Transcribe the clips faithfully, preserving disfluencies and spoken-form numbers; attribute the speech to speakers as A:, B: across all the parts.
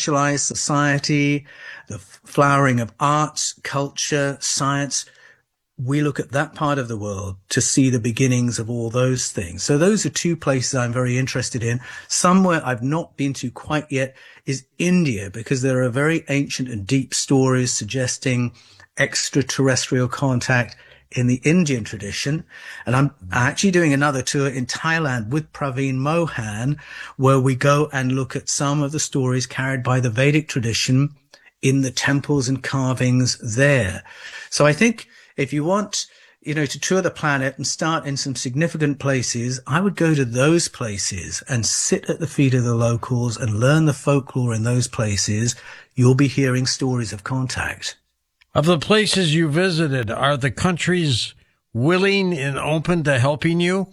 A: specialized society, the flowering of arts, culture, science. We look at that part of the world to see the beginnings of all those things. So those are two places I'm very interested in. Somewhere I've not been to quite yet is India, because there are very ancient and deep stories suggesting extraterrestrial contact in the Indian tradition. And I'm actually doing another tour in Thailand with Praveen Mohan, where we go and look at some of the stories carried by the Vedic tradition in the temples and carvings there. So I think if you want, you know, to tour the planet and start in some significant places, I would go to those places and sit at the feet of the locals and learn the folklore in those places. You'll be hearing stories of contact.
B: Of the places you visited, are the countries willing and open to helping you?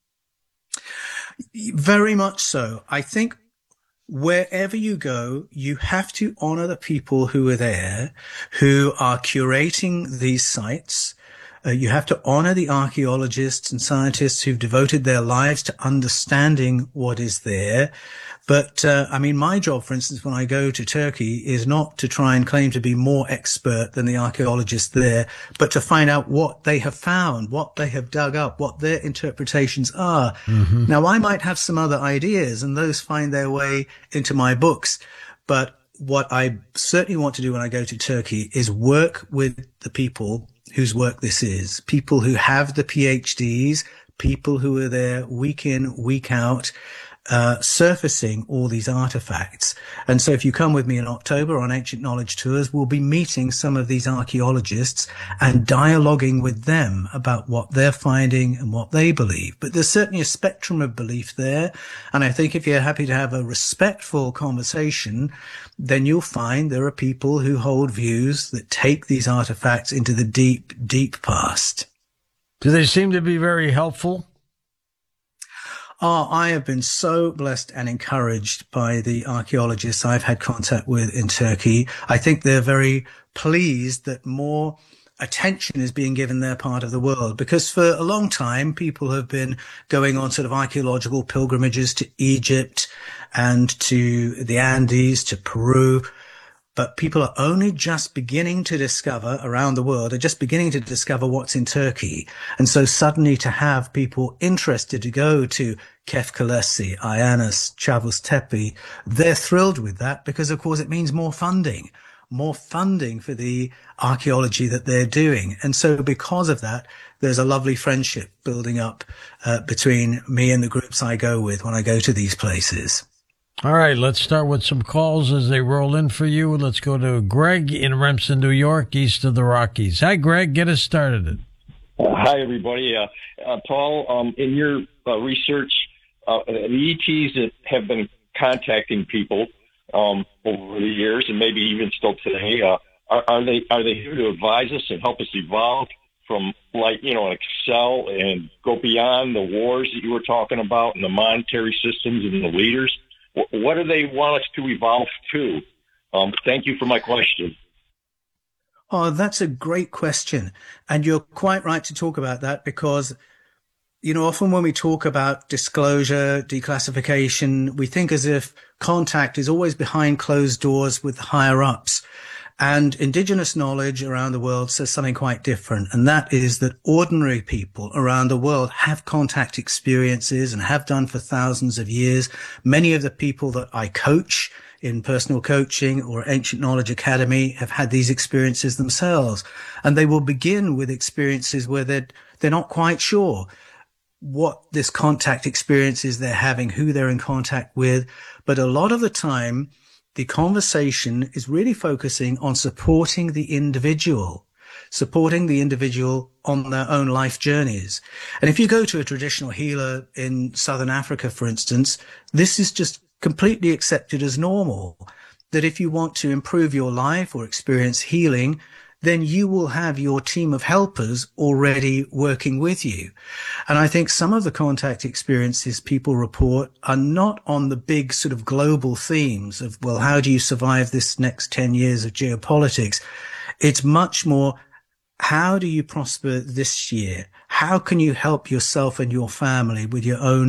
A: Very much so. I think wherever you go, you have to honor the people who are there, who are curating these sites. Uh, you have to honor the archaeologists and scientists who've devoted their lives to understanding what is there. But, uh, I mean, my job, for instance, when I go to Turkey is not to try and claim to be more expert than the archaeologists there, but to find out what they have found, what they have dug up, what their interpretations are. Mm-hmm. Now, I might have some other ideas, and those find their way into my books. But what I certainly want to do when I go to Turkey is work with the people whose work this is, people who have the PhDs, people who are there week in, week out, Uh, surfacing all these artifacts. And so if you come with me in October on Ancient Knowledge Tours, we'll be meeting some of these archaeologists and dialoguing with them about what they're finding and what they believe. But there's certainly a spectrum of belief there. And I think if you're happy to have a respectful conversation, then you'll find there are people who hold views that take these artifacts into the deep, deep past.
B: Do they seem to be very helpful?
A: Oh, I have been so blessed and encouraged by the archaeologists I've had contact with in Turkey. I think they're very pleased that more attention is being given their part of the world, because for a long time, people have been going on sort of archaeological pilgrimages to Egypt and to the Andes, to Peru. But people are only just beginning to discover around the world, are just beginning to discover what's in Turkey. And so suddenly to have people interested to go to Kefkalesi, Ayanis, Chavus Tepe, they're thrilled with that because, of course, it means more funding, more funding for the archaeology that they're doing. And so because of that, there's a lovely friendship building up uh, between me and the groups I go with when I go to these places.
B: All right, let's start with some calls as they roll in for you. Let's go to Greg in Remsen, New York, east of the Rockies. Hi, Greg. Get us started.
C: Uh, hi, everybody. Uh, uh, Paul, um, in your uh, research, uh, the E Ts that have been contacting people um, over the years, and maybe even still today, uh, are, are they are they here to advise us and help us evolve from, like, you know, excel and go beyond the wars that you were talking about and the monetary systems and the leaders? What do they want us to evolve to? Um, thank you for my question.
A: Oh, that's a great question. And you're quite right to talk about that because, you know, often when we talk about disclosure, declassification, we think as if contact is always behind closed doors with higher ups. And indigenous knowledge around the world says something quite different. And that is that ordinary people around the world have contact experiences and have done for thousands of years. Many of the people that I coach in personal coaching or Ancient Knowledge Academy have had these experiences themselves. And they will begin with experiences where they're, they're not quite sure what this contact experience is they're having, who they're in contact with. But a lot of the time, the conversation is really focusing on supporting the individual, supporting the individual on their own life journeys. And if you go to a traditional healer in Southern Africa, for instance, this is just completely accepted as normal, that if you want to improve your life or experience healing, then you will have your team of helpers already working with you. And I think some of the contact experiences people report are not on the big sort of global themes of, well, how do you survive this next ten years of geopolitics? It's much more, how do you prosper this year? How can you help yourself and your family with your own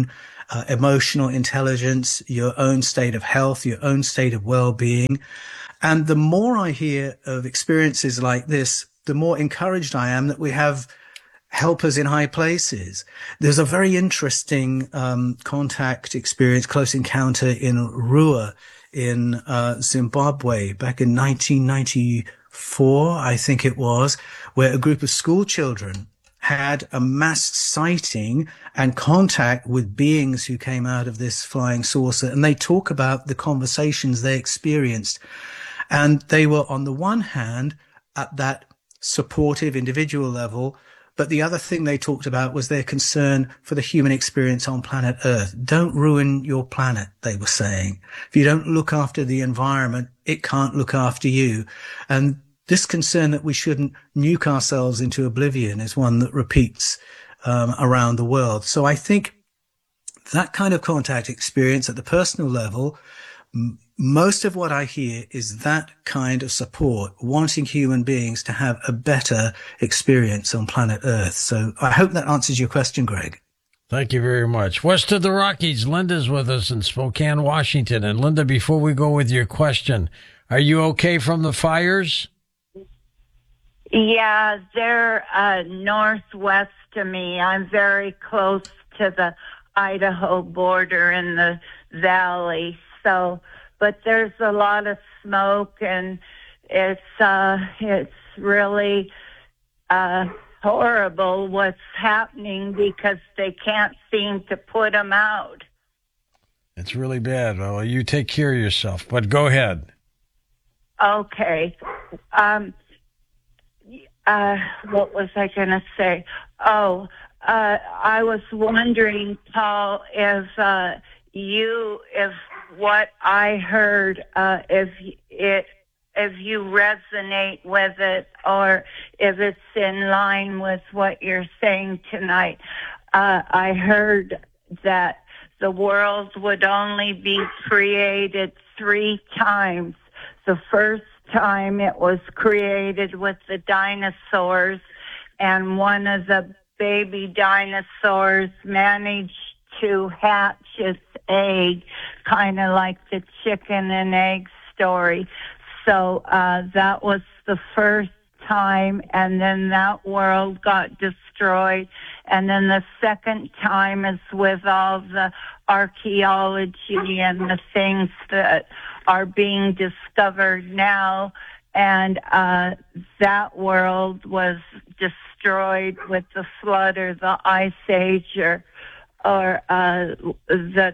A: uh, emotional intelligence, your own state of health, your own state of well-being. And the more I hear of experiences like this, the more encouraged I am that we have helpers in high places. There's a very interesting um, contact experience, close encounter in Rua in uh, Zimbabwe back in nineteen ninety-four, I think it was, where a group of school children had a mass sighting and contact with beings who came out of this flying saucer. And they talk about the conversations they experienced. And they were, on the one hand, at that supportive individual level, but the other thing they talked about was their concern for the human experience on planet Earth. Don't ruin your planet, they were saying. If you don't look after the environment, it can't look after you. And this concern that we shouldn't nuke ourselves into oblivion is one that repeats um, around the world. So I think that kind of contact experience at the personal level, m- most of what I hear is that kind of support, wanting human beings to have a better experience on planet Earth. So I hope that answers your question, Greg.
B: Thank you very much. West of the Rockies, Linda's with us in Spokane, Washington. And Linda, before we go with your question, are you okay from the fires?
D: Yeah, they're uh, northwest of me. I'm very close to the Idaho border in the valley. So, but there's a lot of smoke, and it's uh, it's really uh, horrible what's happening because they can't seem to put them out.
B: It's really bad. Well, you take care of yourself, but go ahead.
D: Okay. Um, uh, what was I going to say? Oh, uh, I was wondering, Paul, if uh, you, if what I heard, uh, if it, if you resonate with it, or if it's in line with what you're saying tonight. Uh, I heard that the world would only be created three times. The first time it was created with the dinosaurs, and one of the baby dinosaurs managed to hatch its egg, kind of like the chicken and egg story. So uh, that was the first time, and then that world got destroyed. And then the second time is with all the archaeology and the things that are being discovered now. And uh, that world was destroyed with the flood or the ice age or, or uh, the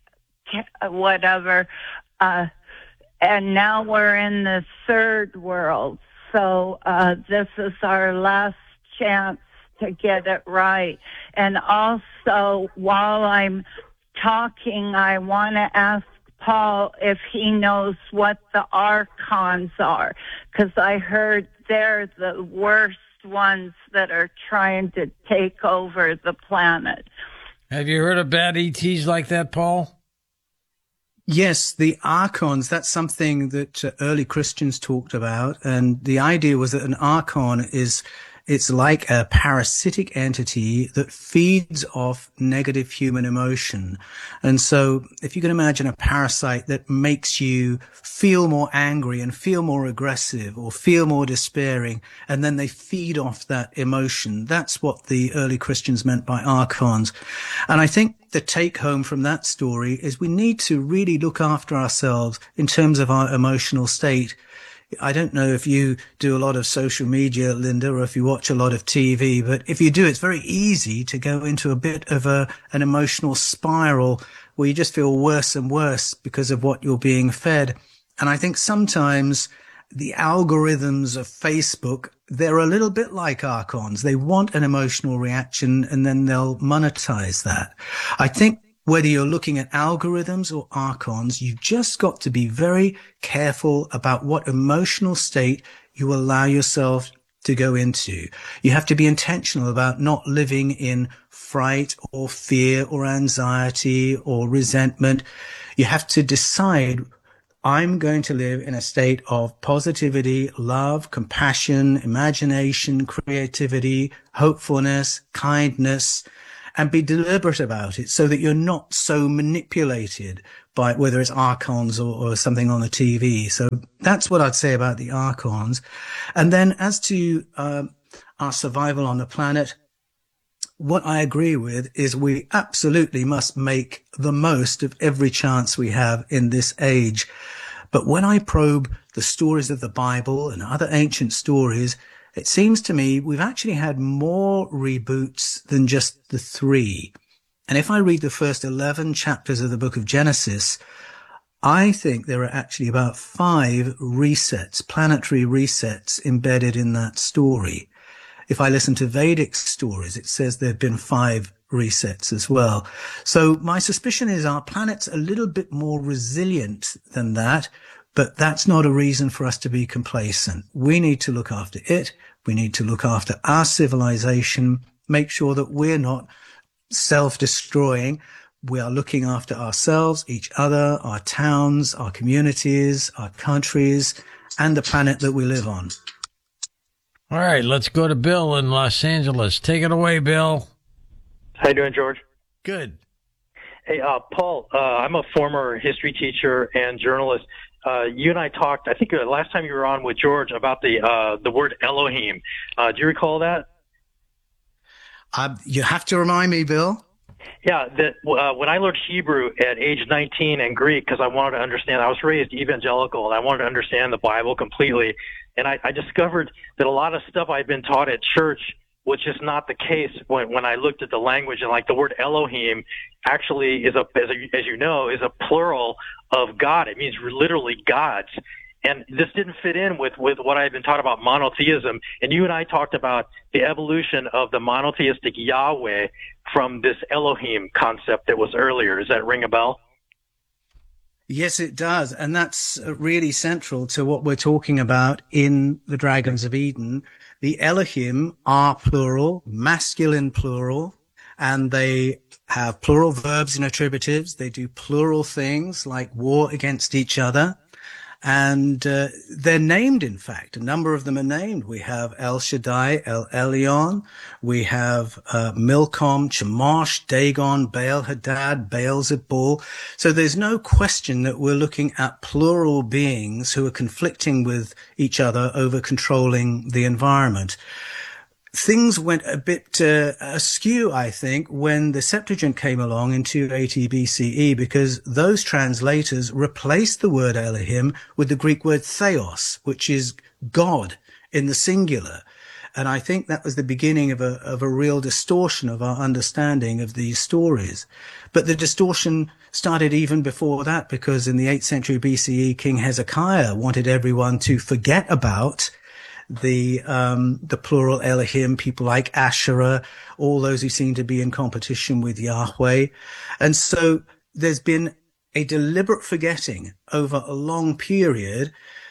D: whatever. Uh, and now we're in the third world. So uh, this is our last chance to get it right. And also, while I'm talking, I want to ask Paul if he knows what the archons are, because I heard they're the worst ones that are trying to take over the planet.
B: Have you heard of bad E Ts like that, Paul?
A: Yes, the archons, that's something that uh, early Christians talked about. And the idea was that an archon is, it's like a parasitic entity that feeds off negative human emotion. And so if you can imagine a parasite that makes you feel more angry and feel more aggressive or feel more despairing, and then they feed off that emotion, that's what the early Christians meant by archons. And I think the take home from that story is we need to really look after ourselves in terms of our emotional state. I don't know if you do a lot of social media, Linda, or if you watch a lot of T V, but if you do, it's very easy to go into a bit of a, an emotional spiral where you just feel worse and worse because of what you're being fed. And I think sometimes the algorithms of Facebook, they're a little bit like archons. They want an emotional reaction and then they'll monetize that. I think whether you're looking at algorithms or archons, you've just got to be very careful about what emotional state you allow yourself to go into. You have to be intentional about not living in fright or fear or anxiety or resentment. You have to decide, I'm going to live in a state of positivity, love, compassion, imagination, creativity, hopefulness, kindness. and be deliberate about it so that you're not so manipulated by whether it's archons or, or something on the T V. So that's what I'd say about the archons. And then as to um, our survival on the planet, what I agree with is we absolutely must make the most of every chance we have in this age. But when I probe the stories of the Bible and other ancient stories, it seems to me we've actually had more reboots than just the three. And if I read the first eleven chapters of the book of Genesis, I think there are actually about five resets, planetary resets embedded in that story. If I listen to Vedic stories, it says there have been five resets as well. So my suspicion is our planet's a little bit more resilient than that, but that's not a reason for us to be complacent. We need to look after it. We need to look after our civilization, make sure that we're not self-destroying. We are looking after ourselves, each other, our towns, our communities, our countries, and the planet that we live on.
B: All right, let's go to Bill in Los Angeles. Take it away, Bill.
E: How you doing, George?
B: Good.
E: Hey, uh, Paul, uh, I'm a former history teacher and journalist. Uh, you and I talked, I think uh, last time you were on with George, about the uh, the word Elohim. Uh, do you recall that?
A: Uh, you have to remind me, Bill.
E: Yeah, that uh, when I learned Hebrew at age nineteen and Greek, because I wanted to understand, I was raised evangelical, and I wanted to understand the Bible completely. And I, I discovered that a lot of stuff I'd been taught at church was just not the case when, when I looked at the language. And like the word Elohim actually is a, as, a, as you know, is a plural of God. It means literally gods. And this didn't fit in with, with what I had been taught about monotheism. And you and I talked about the evolution of the monotheistic Yahweh from this Elohim concept that was earlier. Does that ring a bell?
A: Yes, it does. And that's really central to what we're talking about in the Dragons of Eden. The Elohim are plural, masculine plural, and they have plural verbs and attributives. They do plural things like war against each other. And uh, they're named, in fact. A number of them are named. We have El Shaddai, El Elyon. We have uh, Milcom, Chemosh, Dagon, Baal Hadad, Baal Zebul. So there's no question that we're looking at plural beings who are conflicting with each other over controlling the environment. Things went a bit uh, askew, I think, when the Septuagint came along in two eighty B C E, because those translators replaced the word Elohim with the Greek word theos, which is God in the singular. And I think that was the beginning of a, of a real distortion of our understanding of these stories. But the distortion started even before that, because in the eighth century B C E, King Hezekiah wanted everyone to forget about the um the plural Elohim, people like Asherah, all those who seem to be in competition with Yahweh. And so there's been a deliberate forgetting over a long period.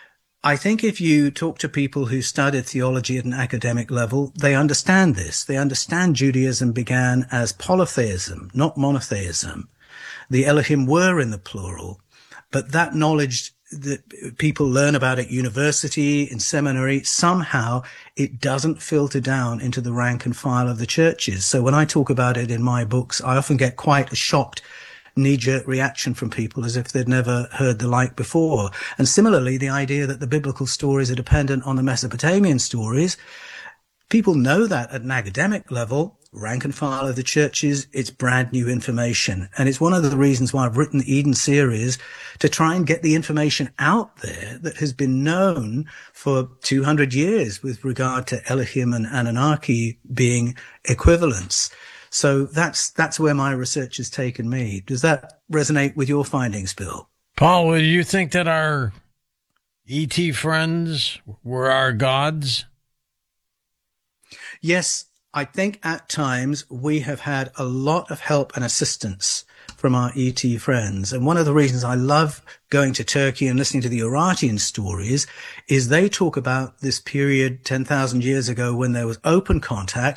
A: I think if you talk to people who studied theology at an academic level, they understand this. They understand Judaism began as polytheism, not monotheism. The Elohim were in the plural, but that knowledge that people learn about at university, in seminary, somehow it doesn't filter down into the rank and file of the churches. So when I talk about it in my books, I often get quite a shocked knee-jerk reaction from people as if they'd never heard the like before. And similarly, the idea that the biblical stories are dependent on the Mesopotamian stories, people know that at an academic level, rank and file of the churches, it's brand new information. And it's one of the reasons why I've written the Eden series, to try and get the information out there that has been known for two hundred years with regard to Elohim and Anunnaki being equivalents. So that's, that's where my research has taken me. Does that resonate with your findings, Bill?
B: Paul, do you think that our E T friends were our gods?
A: Yes. I think at times we have had a lot of help and assistance from our E T friends. And one of the reasons I love going to Turkey and listening to the Urartian stories is they talk about this period ten thousand years ago when there was open contact,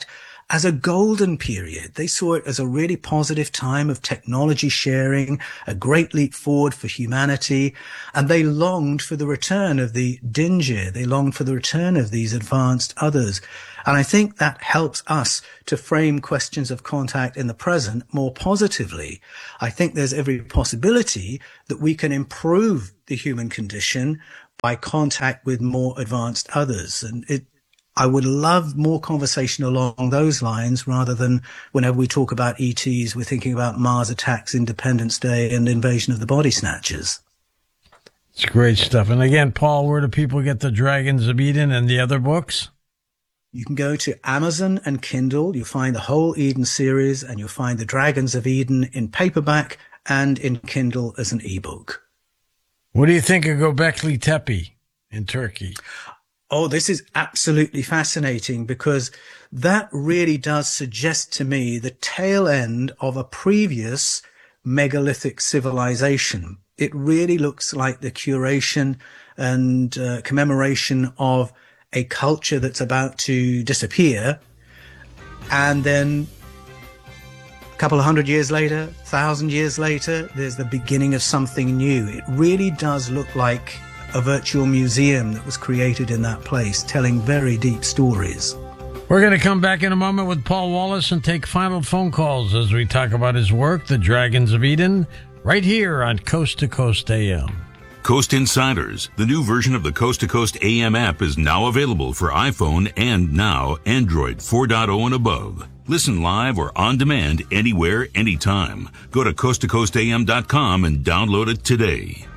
A: as a golden period. They saw it as a really positive time of technology sharing, a great leap forward for humanity. And they longed for the return of the Dingir. They longed for the return of these advanced others. And I think that helps us to frame questions of contact in the present more positively. I think there's every possibility that we can improve the human condition by contact with more advanced others. And it, I would love more conversation along those lines rather than whenever we talk about E Ts, we're thinking about Mars attacks, Independence Day, and invasion of the body snatchers.
B: It's great stuff. And again, Paul, where do people get the Dragons of Eden and the other books?
A: You can go to Amazon and Kindle. You'll find the whole Eden series, and you'll find the Dragons of Eden in paperback and in Kindle as an ebook.
B: What do you think of Göbekli Tepe in Turkey?
A: Oh, this is absolutely fascinating because that really does suggest to me the tail end of a previous megalithic civilization. It really looks like the curation and uh, commemoration of a culture that's about to disappear. And then a couple of hundred years later, thousand years later, there's the beginning of something new. It really does look like a virtual museum that was created in that place, telling very deep stories.
B: We're going to come back in a moment with Paul Wallace and take final phone calls as we talk about his work, The Dragons of Eden, right here on Coast to Coast A M.
F: Coast Insiders, the new version of the Coast to Coast A M app, is now available for iPhone and now Android four point oh and above. Listen live or on demand anywhere, anytime. Go to coast to coast a m dot com and download it today.